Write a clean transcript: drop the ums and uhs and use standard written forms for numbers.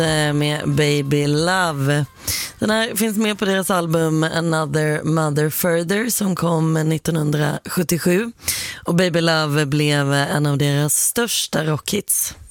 med Baby Love. Den här finns med på deras album Another Mother Further som kom 1977. Och Baby Love blev en av deras största rockhits.